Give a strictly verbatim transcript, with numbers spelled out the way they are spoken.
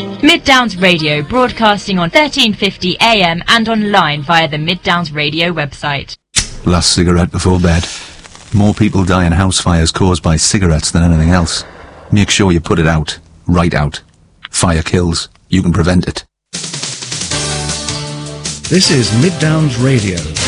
Mid Downs Radio, broadcasting on thirteen fifty A M and online via the Mid Downs Radio website. Last cigarette before bed. More people die in house fires caused by cigarettes than anything else. Make sure you put it out. Right out. Fire kills. You can prevent it. This is Mid Downs Radio.